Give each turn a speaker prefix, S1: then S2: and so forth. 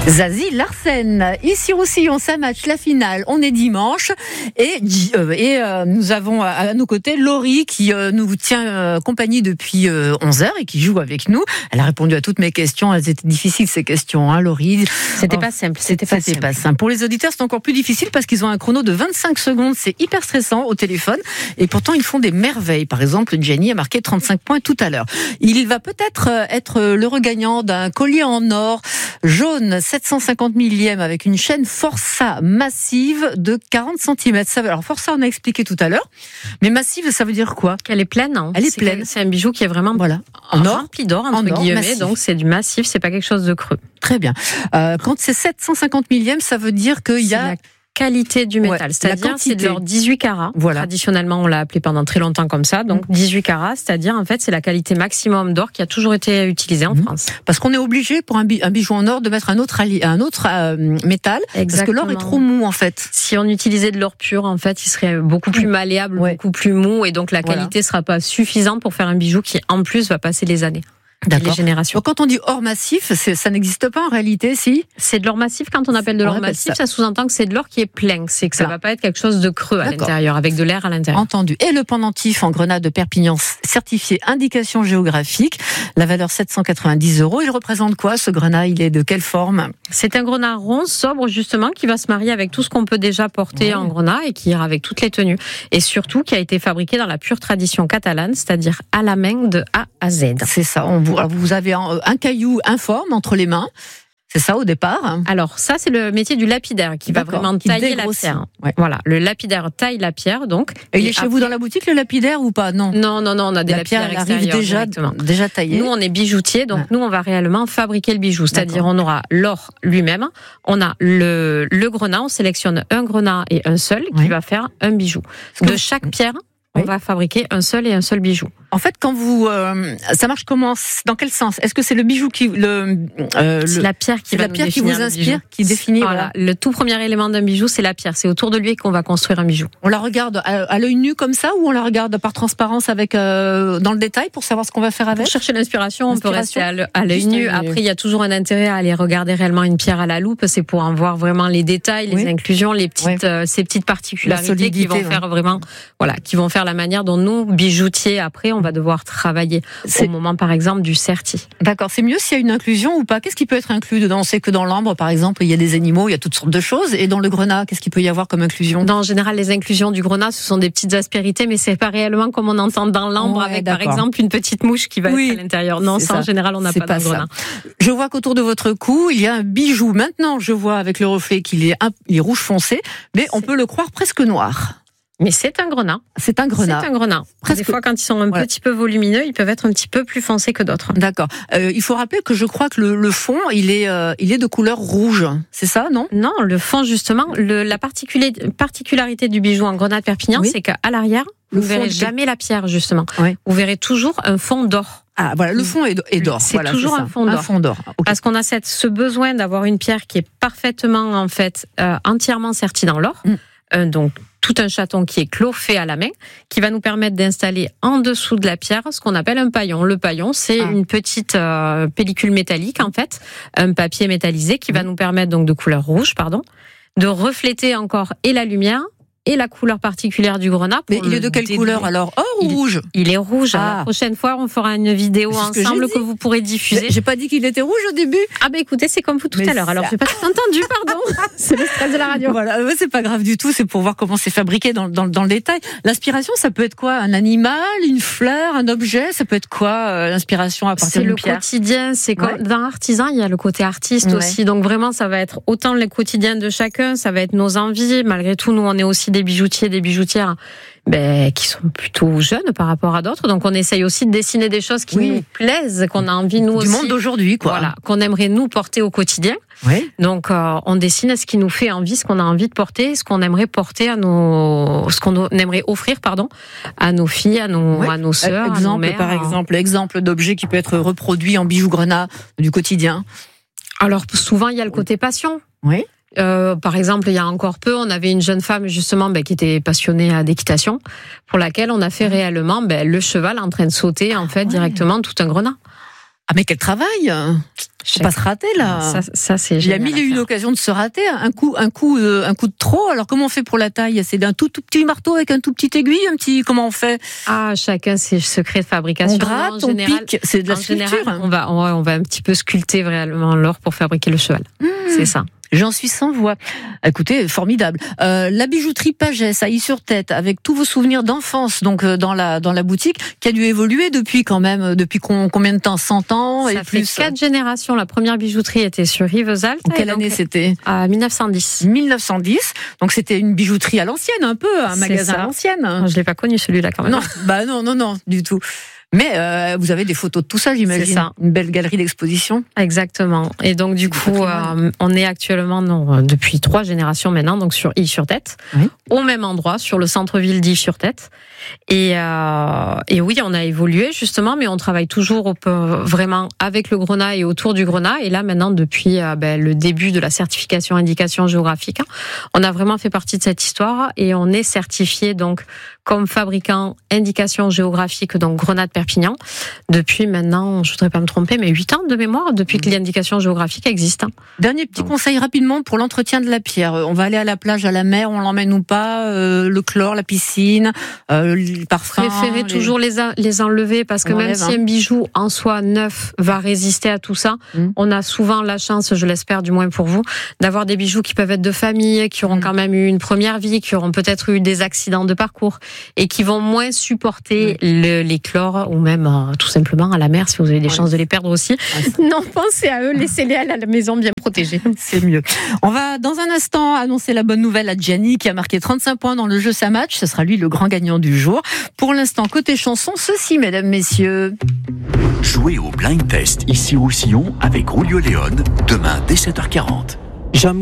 S1: Zazie Larsen, ici Roussillon, ça match la finale, on est dimanche et nous avons à nos côtés Laurie qui nous tient compagnie depuis 11h et qui joue avec nous. Elle a répondu à toutes mes questions, elles étaient difficiles ces questions, hein, Laurie.
S2: C'était pas simple.
S1: Pour les auditeurs, c'est encore plus difficile parce qu'ils ont un chrono de 25 secondes, c'est hyper stressant au téléphone et pourtant ils font des merveilles. Par exemple, Jenny a marqué 35 points tout à l'heure. Il va peut-être être le regagnant d'un collier en or jaune 750 millième avec une chaîne Força massive de 40 cm. Alors Força, on a expliqué tout à l'heure, mais massive, ça veut dire quoi?
S2: Qu'elle est pleine. Hein.
S1: Elle est pleine.
S2: C'est un bijou qui est vraiment
S1: en or,
S2: rempli d'or, entre guillemets, massif. Donc c'est du massif, c'est pas quelque chose de creux.
S1: Très bien. Quand c'est 750 millième, ça veut dire qu'il y a...
S2: la qualité du métal, c'est-à-dire c'est de l'or 18 carats.
S1: Voilà.
S2: Traditionnellement, on l'a appelé pendant très longtemps comme ça, donc 18 carats, c'est-à-dire en fait c'est la qualité maximum d'or qui a toujours été utilisée en France.
S1: Parce qu'on est obligé pour un bijou en or de mettre un autre métal,
S2: Exactement.
S1: Parce que l'or est trop mou en fait.
S2: Si on utilisait de l'or pur, en fait, il serait beaucoup plus malléable, beaucoup plus mou, et donc la qualité sera pas suffisante pour faire un bijou qui en plus va passer les années. Les générations.
S1: Donc, quand on dit or massif, ça n'existe pas en réalité, si?
S2: C'est de l'or massif. Quand on appelle de l'or massif, ça sous-entend que c'est de l'or qui est plein. C'est que ça va pas être quelque chose de creux à l'intérieur, avec de l'air à l'intérieur.
S1: Entendu. Et le pendentif en grenat de Perpignan, certifié indication géographique, la valeur 790 €. Il représente quoi, ce grenat? Il est de quelle forme?
S2: C'est un grenat rond, sobre, justement, qui va se marier avec tout ce qu'on peut déjà porter en grenat et qui ira avec toutes les tenues. Et surtout, qui a été fabriqué dans la pure tradition catalane, c'est-à-dire à la main de A à Z.
S1: C'est ça. Vous avez un caillou informe entre les mains. C'est ça au départ?
S2: Alors ça, c'est le métier du lapidaire qui va vraiment tailler la pierre. Voilà, le lapidaire taille la pierre donc.
S1: Et il est chez vous dans la boutique le lapidaire ou pas? Non,
S2: on a des lapidaires extérieurs
S1: déjà taillés.
S2: Nous, on est bijoutier, donc nous, on va réellement fabriquer le bijou. C'est-à-dire, on aura l'or lui-même, on a le grenat, on sélectionne un grenat et un seul qui va faire un bijou. De chaque pierre, on va fabriquer un seul bijou.
S1: En fait, quand ça marche comment? Dans quel sens? Est-ce que c'est le bijou
S2: c'est la pierre qui
S1: vous inspire, qui définit?
S2: Voilà. Le tout premier élément d'un bijou, c'est la pierre. C'est autour de lui qu'on va construire un bijou.
S1: On la regarde à l'œil nu comme ça, ou on la regarde par transparence avec dans le détail pour savoir ce qu'on va faire avec?
S2: Pour chercher l'inspiration, on peut rester à l'œil nu. Après, il y a toujours un intérêt à aller regarder réellement une pierre à la loupe. C'est pour en voir vraiment les détails, les inclusions, ces petites particularités qui vont faire vraiment, qui vont faire la manière dont nous, bijoutiers, après, on va devoir travailler au moment, par exemple, du serti.
S1: D'accord. C'est mieux s'il y a une inclusion ou pas? Qu'est-ce qui peut être inclus dedans? On sait que dans l'ambre, par exemple, il y a des animaux, il y a toutes sortes de choses. Et dans le grenat, qu'est-ce qu'il peut y avoir comme inclusion?
S2: En général, les inclusions du grenat, ce sont des petites aspérités, mais c'est pas réellement comme on entend dans l'ambre avec, par exemple, une petite mouche qui va être à l'intérieur. Non, ça, en général, on n'a pas dans le grenat.
S1: Je vois qu'autour de votre cou, il y a un bijou. Maintenant, je vois avec le reflet qu'il est rouge foncé, mais on peut le croire presque noir.
S2: Mais c'est un grenat.
S1: C'est un grenat.
S2: Des fois, quand ils sont un petit peu volumineux, ils peuvent être un petit peu plus foncés que d'autres.
S1: D'accord. Il faut rappeler que je crois que le fond, il est de couleur rouge. C'est ça, non?
S2: Non, le fond, justement, la particularité du bijou en grenat de Perpignan, c'est qu'à l'arrière, vous ne verrez jamais la pierre, justement. Vous verrez toujours un fond d'or.
S1: Ah, voilà, le fond est d'or.
S2: C'est toujours un fond d'or. Okay. Parce qu'on a ce besoin d'avoir une pierre qui est parfaitement, en fait, entièrement sertie dans l'or. Donc, tout un chaton qui est clofé à la main, qui va nous permettre d'installer en dessous de la pierre ce qu'on appelle un paillon. Le paillon, c'est une petite pellicule métallique, en fait, un papier métallisé qui va nous permettre, donc de couleur rouge, de refléter encore et la lumière et la couleur particulière du grenat.
S1: Mais il est de quelle couleur alors? Or ou rouge?
S2: Il est rouge. La prochaine fois, on fera une vidéo ensemble que vous pourrez diffuser.
S1: J'ai pas dit qu'il était rouge au début.
S2: Ah ben écoutez, c'est comme vous tout à l'heure. Alors j'ai pas tout entendu, pardon. C'est le stress de la radio.
S1: Voilà, c'est pas grave du tout. C'est pour voir comment c'est fabriqué dans le détail. L'inspiration, ça peut être quoi? Un animal, une fleur, un objet? Ça peut être quoi l'inspiration à partir d'une pierre?
S2: C'est le quotidien. C'est comme dans l'artisan, il y a le côté artiste aussi. Donc vraiment, ça va être autant le quotidien de chacun, ça va être nos envies. Malgré tout, nous, on est aussi des bijoutiers, des bijoutières qui sont plutôt jeunes par rapport à d'autres. Donc on essaye aussi de dessiner des choses qui nous plaisent, qu'on a envie nous aussi.
S1: Du monde d'aujourd'hui, quoi.
S2: Voilà, qu'on aimerait nous porter au quotidien. Donc on dessine ce qui nous fait envie, ce qu'on a envie de porter, ce qu'on aimerait porter ce qu'on aimerait offrir, à nos filles, à nos sœurs, à nos mères.
S1: Par exemple d'objet qui peut être reproduit en bijoux grenat du quotidien.
S2: Alors souvent il y a le côté passion.
S1: Oui.
S2: Par exemple, il y a encore peu, on avait une jeune femme justement qui était passionnée d'équitation, pour laquelle on a fait réellement le cheval en train de sauter en fait directement tout un grenat.
S1: Ah mais quel travail! Faut pas se rater là.
S2: Ça c'est
S1: génial. Il y a mille et une occasions de se rater. Un coup de trop. Alors comment on fait pour la taille? C'est d'un tout petit marteau avec un tout petit aiguille, comment on fait?
S2: Ah, chacun ses secrets de fabrication.
S1: On gratte, on pique. C'est de la sculpture.
S2: On va un petit peu sculpter vraiment l'or pour fabriquer le cheval. C'est ça.
S1: J'en suis sans voix. Écoutez, formidable. La bijouterie Pagès à Ille-sur-Tête, avec tous vos souvenirs d'enfance, donc dans la boutique, qui a dû évoluer depuis combien de temps? 100 ans et plus.
S2: Ça fait 4 générations. La première bijouterie était sur Rivesaltes.
S1: Quelle année c'était?
S2: 1910.
S1: 1910. Donc c'était une bijouterie à l'ancienne, un peu, un magasin à l'ancienne.
S2: Je l'ai pas connu celui-là quand même.
S1: Non, du tout. Mais vous avez des photos de tout ça, j'imagine.
S2: C'est ça.
S1: Une belle galerie d'exposition.
S2: Exactement. Et donc du coup, on est actuellement depuis 3 générations maintenant, donc sur Ille-sur-Tête, au même endroit, sur le centre-ville d'Ille-sur-Tête. Et oui, on a évolué justement, mais on travaille toujours vraiment avec le grenat et autour du grenat. Et là maintenant, depuis le début de la certification indication géographique, on a vraiment fait partie de cette histoire et on est certifié donc comme fabricant indication géographique, donc grenat de Perpignan, depuis maintenant, je voudrais pas me tromper, mais 8 ans de mémoire, depuis que l'indication géographique existe.
S1: Dernier petit conseil rapidement pour l'entretien de la pierre. On va aller à la plage, à la mer, on l'emmène ou pas, le chlore, la piscine, le parfum.
S2: Préférez toujours les enlever parce que même si un bijou en soi neuf va résister à tout ça, on a souvent la chance, je l'espère du moins pour vous, d'avoir des bijoux qui peuvent être de famille, qui auront quand même eu une première vie, qui auront peut-être eu des accidents de parcours et qui vont moins supporter les chlores ou même tout simplement à la mer si vous avez des chances de les perdre aussi. Non, pensez à eux, laissez-les à la maison bien protégés.
S1: C'est mieux. On va dans un instant annoncer la bonne nouvelle à Gianni qui a marqué 35 points dans le jeu Ça Match. Ce sera lui le grand gagnant du jour. Pour l'instant, côté chanson, ceci, mesdames, messieurs.
S3: Jouez au Blind Test ici au Roussillon avec Julio Léon demain dès 7h40.